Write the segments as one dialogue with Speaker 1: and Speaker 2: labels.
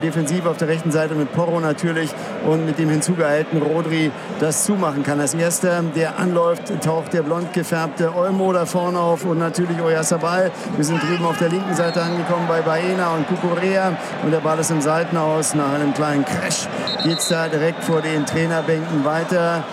Speaker 1: defensiv auf der rechten Seite mit Porro natürlich und mit dem hinzugehaltenen Rodri das zumachen kann. Als erster, der anläuft, taucht der blond gefärbte Olmo da vorne auf und natürlich Oyarzabal. Wir sind drüben auf der linken Seite angekommen bei Baena und Cucurella und der Ball ist im Seitenaus. Nach einem kleinen Crash geht es da direkt vor den Trainerbänken weiter.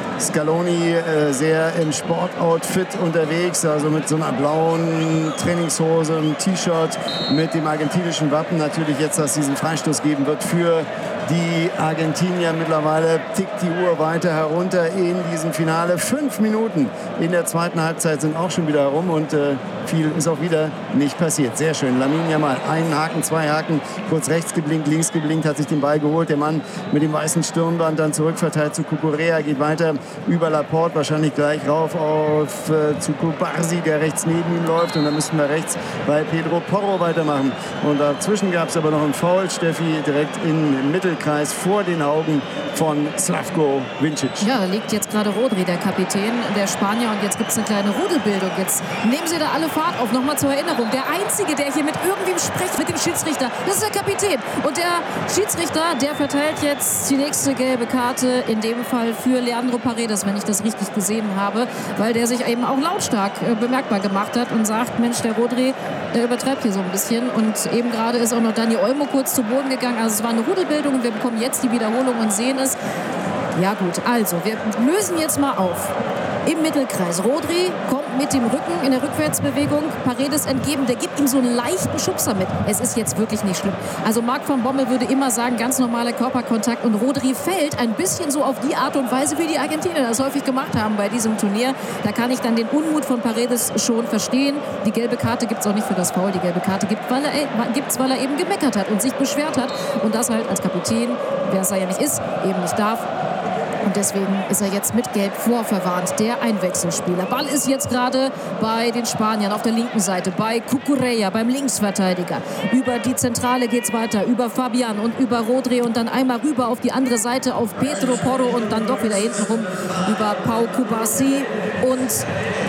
Speaker 1: Scaloni sehr im Sportoutfit unterwegs, also mit so einer blauen Trainingshose, einem T-Shirt mit dem argentinischen Wappen. Natürlich jetzt, dass es diesen Freistoß geben wird für die Argentinier. Mittlerweile tickt die Uhr weiter herunter in diesem Finale. 5 Minuten in der zweiten Halbzeit sind auch schon wieder herum und viel ist auch wieder nicht passiert. Sehr schön. Lamine Yamal, einen Haken, 2 Haken, kurz rechts geblinkt, links geblinkt, hat sich den Ball geholt. Der Mann mit dem weißen Stirnband dann zurückverteilt zu Cucurella, geht weiter über Laporte, wahrscheinlich gleich rauf auf zu Cubarsi, der rechts neben ihm läuft. Und dann müssen wir rechts bei Pedro Porro weitermachen. Und dazwischen gab es aber noch einen Foul, Steffi, direkt im Mittelkreis vor den Augen von Slavko Vincic.
Speaker 2: Ja, da liegt jetzt gerade Rodri, der Kapitän der Spanier. Und jetzt gibt es eine kleine Rudelbildung. Jetzt nehmen sie da alle Fahrt auf. Nochmal zur Erinnerung. Der Einzige, der hier mit irgendwem spricht, mit dem Schiedsrichter, das ist der Kapitän. Und der Schiedsrichter, der verteilt jetzt die nächste gelbe Karte. In dem Fall für Leandro Paredes, wenn ich das richtig gesehen habe. Weil der sich eben auch lautstark bemerkbar gemacht hat und sagt, Mensch, der Rodri, der übertreibt hier so ein bisschen. Und eben gerade ist auch noch Dani Olmo kurz zu Boden gegangen. Also es war eine Rudelbildung und wir bekommen jetzt die Wiederholung und sehen es. Ja gut, also wir lösen jetzt mal auf. Im Mittelkreis. Rodri kommt mit dem Rücken in der Rückwärtsbewegung Paredes entgegen. Der gibt ihm so einen leichten Schubser mit. Es ist jetzt wirklich nicht schlimm. Also Marc van Bommel würde immer sagen, ganz normaler Körperkontakt. Und Rodri fällt ein bisschen so auf die Art und Weise, wie die Argentinier das häufig gemacht haben bei diesem Turnier. Da kann ich dann den Unmut von Paredes schon verstehen. Die gelbe Karte gibt es auch nicht für das Foul. Die gelbe Karte gibt es, weil er eben gemeckert hat und sich beschwert hat. Und das halt als Kapitän, wer es ja nicht ist, eben nicht darf. Und deswegen ist er jetzt mit Gelb vorverwarnt, der Einwechselspieler. Ball ist jetzt gerade bei den Spaniern auf der linken Seite, bei Cucurella, beim Linksverteidiger. Über die Zentrale geht es weiter, über Fabian und über Rodri und dann einmal rüber auf die andere Seite, auf Pedro Porro und dann doch wieder hinten rum über Pau Cubarsí und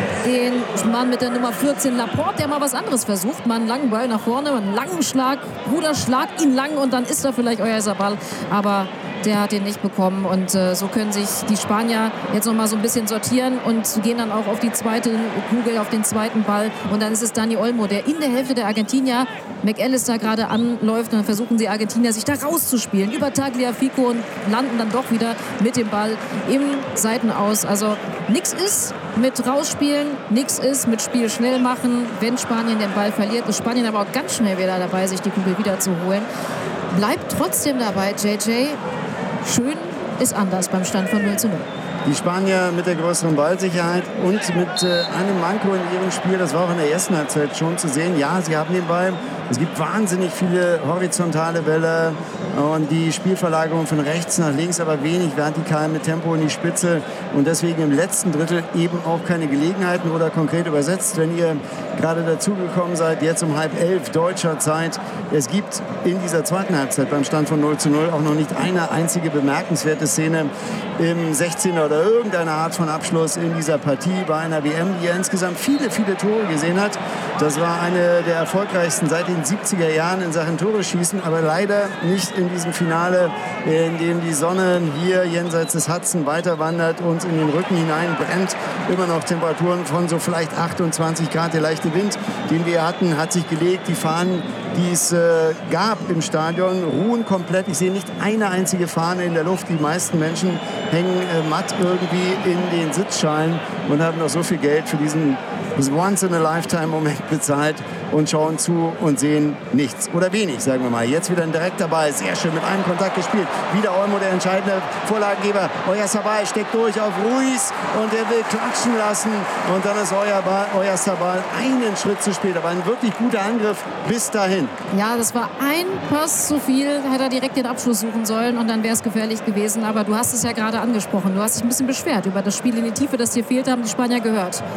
Speaker 2: den Mann mit der Nummer 14, Laporte, der mal was anderes versucht. Mal einen langen Ball nach vorne, einen langen Schlag. Bruder, schlag ihn lang und dann ist er vielleicht Oyarzabal. Aber der hat den nicht bekommen und so können sich die Spanier jetzt noch mal so ein bisschen sortieren und gehen dann auch auf die zweite Kugel, auf den zweiten Ball und dann ist es Dani Olmo, der in der Hälfte der Argentinier McAllister gerade anläuft und dann versuchen die Argentinier sich da rauszuspielen über Tagliafico und landen dann doch wieder mit dem Ball im Seitenaus. Also nichts ist mit rausspielen, nichts ist mit Spiel schnell machen, wenn Spanien den Ball verliert. Ist Spanien aber auch ganz schnell wieder dabei, sich die Kugel wieder zu holen. Bleibt trotzdem dabei, JJ. Schön ist anders beim Stand von 0:0.
Speaker 1: Die Spanier mit der größeren Ballsicherheit und mit einem Manko in ihrem Spiel, das war auch in der ersten Halbzeit schon zu sehen. Ja, sie haben den Ball. Es gibt wahnsinnig viele horizontale Bälle und die Spielverlagerung von rechts nach links, aber wenig vertikal mit Tempo in die Spitze und deswegen im letzten Drittel eben auch keine Gelegenheiten oder konkret übersetzt, wenn ihr gerade dazugekommen seid, jetzt um 10:30 deutscher Zeit. Es gibt in dieser zweiten Halbzeit beim Stand von 0:0 auch noch nicht eine einzige bemerkenswerte Szene im 16er oder irgendeine Art von Abschluss in dieser Partie bei einer WM, die ja insgesamt viele, viele Tore gesehen hat. Das war eine der erfolgreichsten seit den 70er Jahren in Sachen Tore schießen, aber leider nicht in diesem Finale, in dem die Sonne hier jenseits des Hudson weiter wandert, uns in den Rücken hinein brennt. Immer noch Temperaturen von so vielleicht 28 Grad. Der leichte Wind, den wir hatten, hat sich gelegt. Die Fahnen, die es gab im Stadion, ruhen komplett. Ich sehe nicht eine einzige Fahne in der Luft. Die meisten Menschen hängen matt irgendwie in den Sitzschalen und haben noch so viel Geld für diesen Once-in-a-Lifetime-Moment bezahlt und schauen zu und sehen nichts. Oder wenig, sagen wir mal. Jetzt wieder ein direkter Ball. Sehr schön mit einem Kontakt gespielt. Wieder Olmo, der entscheidende Vorlagengeber. Oyarzabal steckt durch auf Ruiz und er will klatschen lassen. Und dann ist Oyarzabal einen Schritt zu spät. Aber ein wirklich guter Angriff bis dahin.
Speaker 2: Ja, das war ein Pass zu viel. Hätte er direkt den Abschluss suchen sollen und dann wäre es gefährlich gewesen. Aber du hast es ja gerade angesprochen. Du hast dich ein bisschen beschwert über das Spiel in die Tiefe, das dir fehlt, haben die Spanier gehört.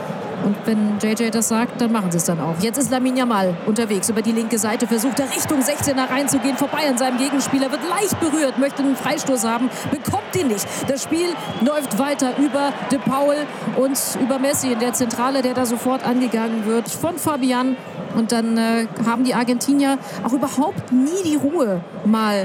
Speaker 2: Und wenn JJ das sagt, dann machen sie es dann auch. Jetzt ist Lamine Yamal unterwegs über die linke Seite, versucht er Richtung 16er reinzugehen, vorbei an seinem Gegenspieler, wird leicht berührt, möchte einen Freistoß haben, bekommt ihn nicht. Das Spiel läuft weiter über De Paul und über Messi in der Zentrale, der da sofort angegangen wird von Fabian. Und dann haben die Argentinier auch überhaupt nie die Ruhe, mal